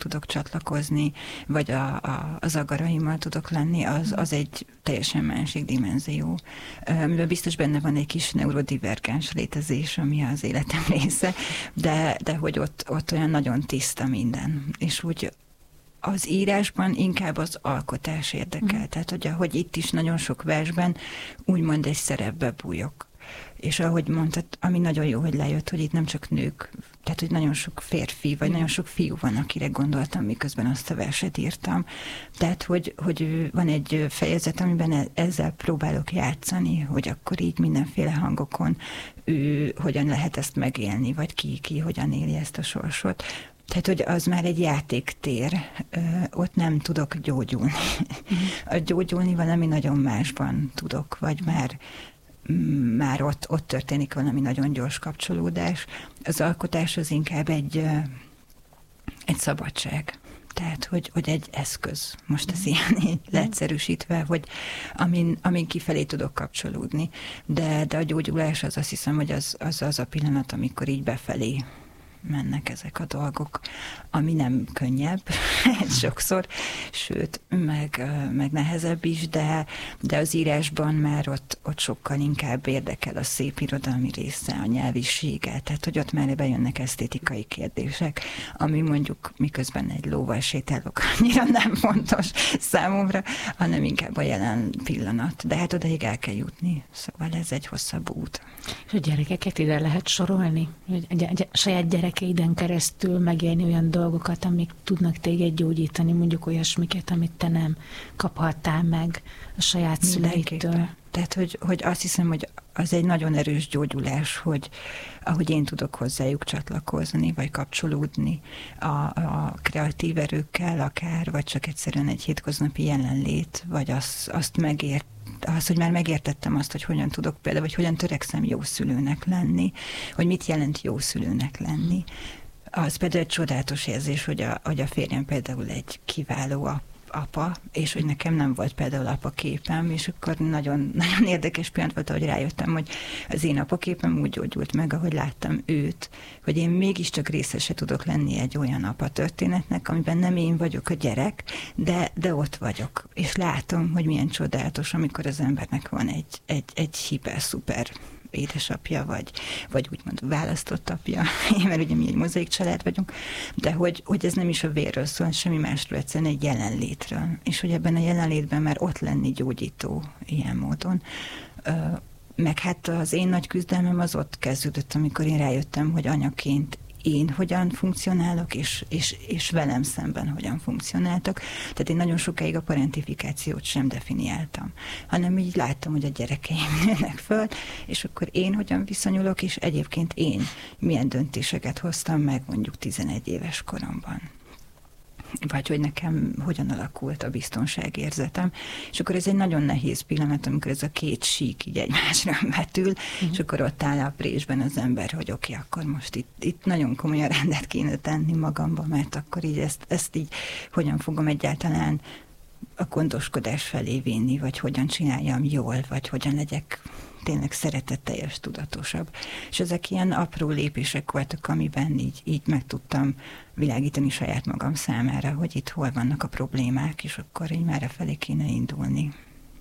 tudok csatlakozni, vagy a zagaraimmal tudok lenni, az egy teljesen másik dimenzió. Amiben biztos benne van egy kis neurodivergens létezés, ami az életem része, de hogy ott olyan nagyon tiszta minden. És úgy az írásban inkább az alkotás érdekel. Tehát, hogy itt is nagyon sok versben úgymond egy szerepbe bújok. És ahogy mondtad, ami nagyon jó, hogy lejött, hogy itt nem csak nők, tehát, hogy nagyon sok férfi, vagy nagyon sok fiú van, akire gondoltam, miközben azt a verset írtam. Tehát, hogy van egy fejezet, amiben ezzel próbálok játszani, hogy akkor így mindenféle hangokon hogyan lehet ezt megélni, vagy ki hogyan éli ezt a sorsot. Tehát, hogy az már egy játéktér, ott nem tudok gyógyulni. Gyógyulni valami nagyon másban tudok, vagy már ott történik valami nagyon gyors kapcsolódás. Az alkotás az inkább egy szabadság. Tehát, hogy egy eszköz. Most ez ilyen leegyszerűsítve, hogy amin kifelé tudok kapcsolódni. De a gyógyulás az, azt hiszem, hogy az a pillanat, amikor így befelé mennek ezek a dolgok, ami nem könnyebb sokszor, sőt, meg nehezebb is, de az írásban már ott sokkal inkább érdekel a szép irodalmi része, a nyelvisége, tehát hogy ott már bejönnek esztétikai kérdések, ami mondjuk miközben egy lóval sétálok, annyira nem fontos számomra, hanem inkább a jelen pillanat. De hát odaig el kell jutni, szóval ez egy hosszabb út. És a gyerekeket ide lehet sorolni? Saját gyerekeiden keresztül megélni olyan dolgokat, amik tudnak téged gyógyítani, mondjuk olyasmiket, amit te nem kaphattál meg a saját szüleitől. Tehát, hogy azt hiszem, hogy az egy nagyon erős gyógyulás, hogy ahogy én tudok hozzájuk csatlakozni, vagy kapcsolódni a kreatív erőkkel akár, vagy csak egyszerűen egy hétköznapi jelenlét, vagy azt megért, hogy már megértettem azt, hogy hogyan tudok például, vagy hogyan törekszem jó szülőnek lenni, hogy mit jelent jó szülőnek lenni. Az például egy csodálatos érzés, hogy a férjem például egy kiváló apa, és hogy nekem nem volt például apaképem, és akkor nagyon, nagyon érdekes pillanat volt, ahogy rájöttem, hogy az én apaképem úgy gyógyult meg, ahogy láttam őt, hogy én mégiscsak részese tudok lenni egy olyan apa történetnek, amiben nem én vagyok a gyerek, de ott vagyok, és látom, hogy milyen csodálatos, amikor az embernek van egy hiper-szuper édesapja, vagy úgymond választott apja, mert ugye mi egy mozaik család vagyunk, de hogy ez nem is a vérről szól, semmi másról, egyszerűen egy jelenlétről. És hogy ebben a jelenlétben már ott lenni gyógyító ilyen módon. Meg hát az én nagy küzdelmem az ott kezdődött, amikor én rájöttem, hogy anyaként én hogyan funkcionálok, és velem szemben hogyan funkcionáltak. Tehát én nagyon sokáig a parentifikációt sem definiáltam, hanem így láttam, hogy a gyerekeim nőnek föl, és akkor én hogyan viszonyulok, és egyébként én milyen döntéseket hoztam meg mondjuk 11 éves koromban. Vagy hogy nekem hogyan alakult a biztonságérzetem. És akkor ez egy nagyon nehéz pillanat, amikor ez a két sík így egymásra vetül, és akkor ott áll a présben az ember, hogy oké, akkor most itt nagyon komolyan rendet kéne tenni magamba, mert akkor így ezt így hogyan fogom egyáltalán a gondoskodás felé vinni, vagy hogyan csináljam jól, vagy hogyan legyek tényleg szeretetteljes, tudatosabb. És ezek ilyen apró lépések voltak, amiben így meg tudtam világítani saját magam számára, hogy itt hol vannak a problémák, és akkor így merre felé kéne indulni.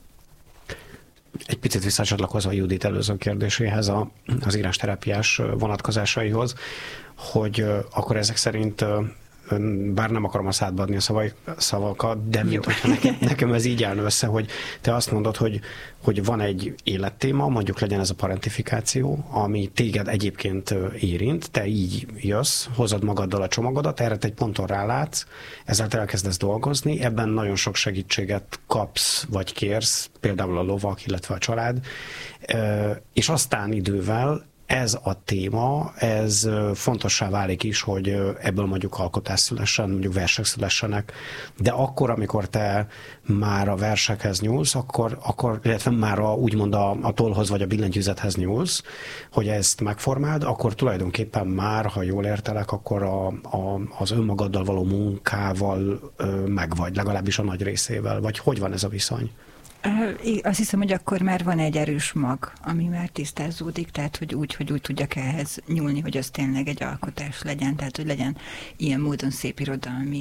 Egy picit visszacsatlakozva Judit előző kérdéséhez, az írásterápiás vonatkozásaihoz, hogy akkor ezek szerint, bár nem akarom a szádba adni a szavakat, de mint hogyha nekem ez így állna össze, hogy te azt mondod, hogy van egy élettéma, mondjuk legyen ez a parentifikáció, ami téged egyébként érint, te így jössz, hozod magaddal a csomagodat, erre egy ponton rálátsz, ezáltal elkezdesz dolgozni, ebben nagyon sok segítséget kapsz, vagy kérsz, például a lovak, illetve a család, és aztán idővel ez a téma, ez fontossá válik is, hogy ebből mondjuk alkotás szülessen, mondjuk versek szülessenek, de akkor, amikor te már a versekhez nyúlsz, akkor illetve már úgymond a tollhoz vagy a billentyűzethez nyúlsz, hogy ezt megformáld, akkor tulajdonképpen már, ha jól értelek, akkor az önmagaddal való munkával megvagy, legalábbis a nagy részével. Vagy hogy van ez a viszony? Azt hiszem, hogy akkor már van egy erős mag, ami már tisztázódik, tehát hogy úgy tudjak ehhez nyúlni, hogy az tényleg egy alkotás legyen, tehát hogy legyen ilyen módon szép irodalmi